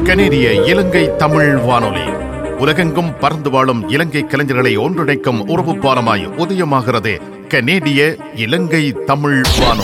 கனேடிய இலங்கை தமிழ் வானொலி உலகெங்கும் பறந்து வாழும் இலங்கை கலைஞர்களை ஒன்றிணைக்கும் உறவு பாலமாய் உதயமாகிறது கனேடிய இலங்கை தமிழ் வானொலி.